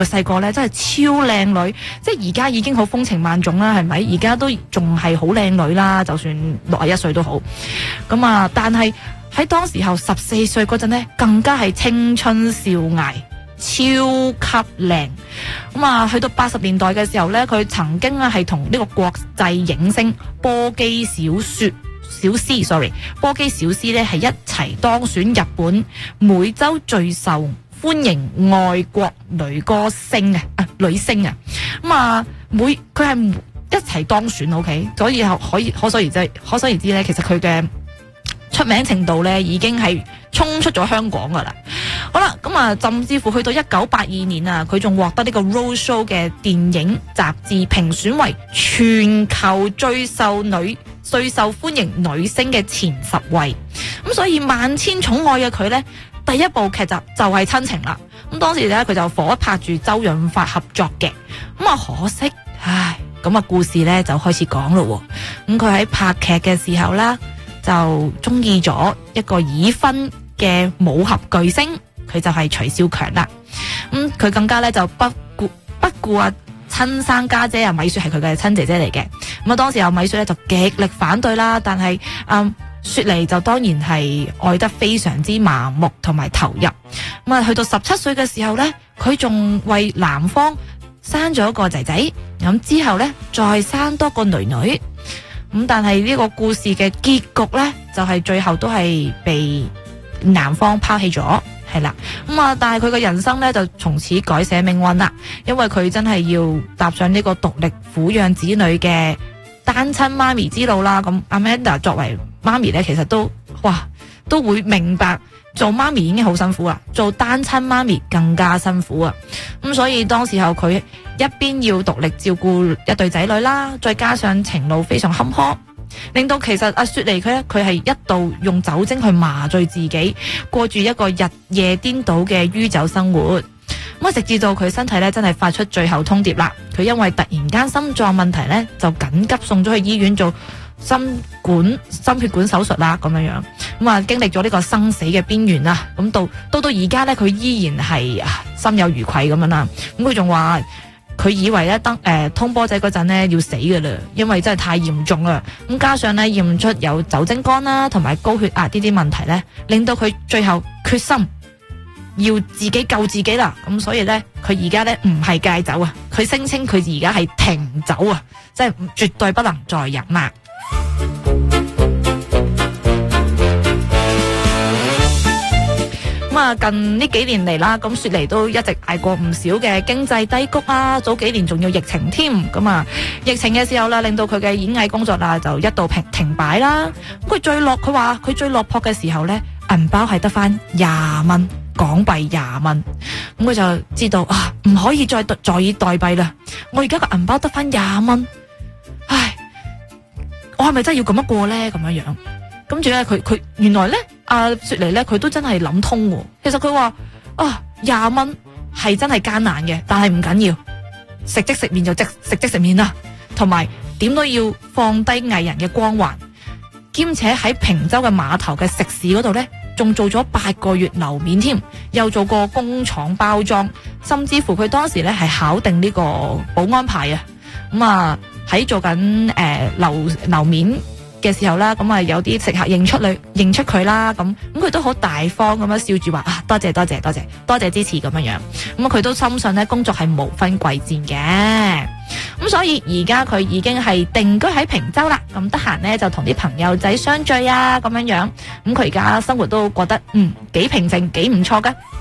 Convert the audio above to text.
細個咧真係超靚女，即係而家已經好風情萬種啦，係咪？而家都仲係好靚女啦，就算61歲都好。咁啊，但係喺當時候14歲嗰陣咧，更加係青春少艾，超級靚。咁啊，去到80年代嘅時候咧，佢曾經啊係同呢個國際影星波基小絲咧係一齊當選日本每周最受歡迎外國女星啊。咁啊，佢係一齊當選 ，OK， 所以可想而知咧，其實佢嘅出名程度咧已經係衝出咗香港噶啦。好啦，咁啊，甚至乎去到1982年啊，佢仲獲得呢個 Roadshow 嘅電影雜誌評選為全球最受歡迎女星嘅前10位。咁所以萬千寵愛嘅佢呢，第一部劇集就係親情啦。咁當時呢，佢就火拍住周潤發合作嘅。咁啊可惜，咁啊故事呢就開始講咯。咁佢喺拍劇嘅時候啦，就中意咗一個已婚嘅武俠巨星，佢就係徐少強啦。佢更加咧就不顧啊親生家姐啊米雪係佢嘅親姐姐嚟嘅。咁啊當時候米雪咧就極力反對啦，但係雪梨就當然係愛得非常之麻木同埋投入。咁啊去到17歲嘅時候咧，佢仲為男方生咗個仔仔，咁之後咧再生多個女女。咁但係呢個故事嘅結局咧，就係最後都係被男方拋棄咗，係啦。但係佢嘅人生咧就從此改寫命運啦，因為佢真係要踏上呢個獨力撫養子女嘅單親媽咪之路啦。咁 Amanda 作為媽咪咧，其實都會明白做媽咪已經好辛苦啦，做單親媽咪更加辛苦啊。咁所以當時候佢一邊要獨力照顧一對仔女啦，再加上情路非常坎坷，令到其實阿雪梨佢係一度用酒精去麻醉自己，過住一個日夜顛倒嘅酗酒生活。咁直至到佢身體咧真係發出最後通牒啦，佢因為突然間心臟問題咧，就緊急送咗去醫院做心血管手術啦，咁樣經歷咗呢個生死嘅邊緣啦。咁到而家咧，佢依然係心有餘悸咁樣啦。咁佢仲話佢以為咧通波仔嗰陣咧要死噶啦，因為真係太嚴重啦。咁加上咧驗出有酒精肝啦，同埋高血壓呢啲問題咧，令到佢最後決心要自己救自己啦。咁所以咧，佢而家咧唔係戒酒啊，佢聲稱佢而家係停酒啊，即係絕對不能再飲啦。近呢幾年嚟啦，咁雪梨都一直捱過唔少嘅經濟低谷啦，早幾年仲要疫情添。疫情嘅時候啦，令到佢嘅演藝工作啦就一度停擺啦。佢話佢最落魄嘅時候呢，銀包係得翻20蚊港幣，20蚊。咁佢就知道唔可以再坐以待斃啦。我而家個銀包得翻20蚊，唉，我係咪真係要咁樣過呢？咁樣。跟住咧，佢原來咧，雪梨咧，佢都真係諗通喎。其實佢話20蚊係真係艱難嘅，但係唔緊要，食即食麵就食即食麵啦。同埋點都要放低藝人嘅光環，兼且喺平洲嘅碼頭嘅食肆嗰度咧，仲做咗8個月樓面添，又做過工廠包裝，甚至乎佢當時咧係考定呢個保安牌啊。喺做緊樓面嘅時候啦，有啲食客認出佢啦，咁佢都好大方咁樣笑住話多謝支持咁樣。佢都深信咧，工作係無分貴賤嘅。所以而家佢已經係定居喺平洲啦，咁得閒咧就同啲朋友仔相聚啊咁樣。佢而家生活都覺得幾平靜，幾唔錯噶。